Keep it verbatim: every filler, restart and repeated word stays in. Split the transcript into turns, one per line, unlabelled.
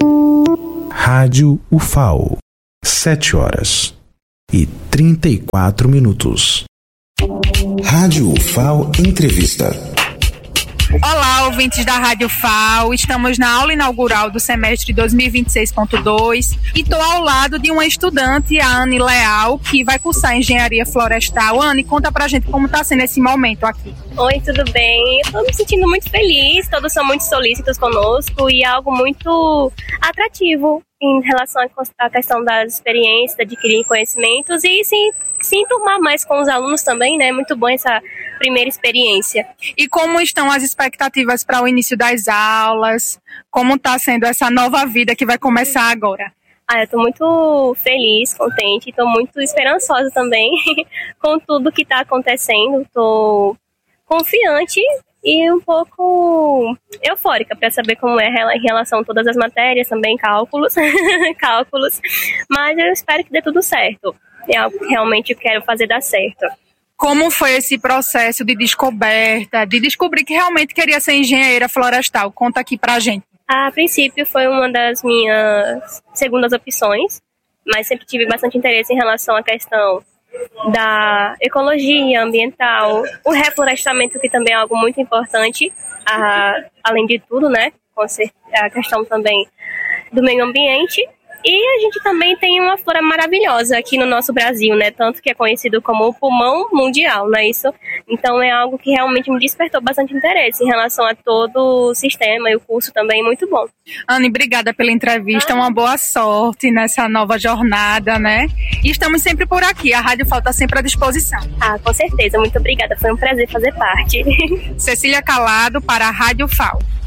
Rádio U F A O, sete horas e trinta e quatro minutos. Rádio U F A O Entrevista.
Olá, ouvintes da Rádio F A O, estamos na aula inaugural do semestre dois mil e vinte e seis ponto dois e estou ao lado de uma estudante, a Anne Leal, que vai cursar Engenharia Florestal. Anne, conta pra gente como está sendo esse momento aqui.
Oi, tudo bem? Estou me sentindo muito feliz, todos são muito solícitos conosco e é algo muito atrativo em relação à questão das experiências, de adquirir conhecimentos e sim, se enturmar mais com os alunos também, né? Muito bom essa primeira experiência.
E como estão as expectativas para o início das aulas? Como está sendo essa nova vida que vai começar agora?
Ah, eu estou muito feliz, contente, estou muito esperançosa também com tudo que está acontecendo. Estou confiante e um pouco eufórica para saber como é em relação a todas as matérias, também cálculos, cálculos. Mas eu espero que dê tudo certo. É algo que realmente eu quero fazer dar certo.
Como foi esse processo de descoberta, de descobrir que realmente queria ser engenheira florestal? Conta aqui pra gente.
A princípio foi uma das minhas segundas opções, mas sempre tive bastante interesse em relação à questão da ecologia ambiental, o reflorestamento, que também é algo muito importante, a, além de tudo, né? A questão também do meio ambiente. E a gente também tem uma flora maravilhosa aqui no nosso Brasil, né? Tanto que é conhecido como o pulmão mundial, não é isso? Então é algo que realmente me despertou bastante interesse em relação a todo o sistema e o curso também, muito bom.
Anne, obrigada pela entrevista, ah. uma boa sorte nessa nova jornada, né? E estamos sempre por aqui, a Rádio F A O está sempre à disposição.
Ah, com certeza, muito obrigada, foi um prazer fazer parte.
Cecília Calado para a Rádio F A O.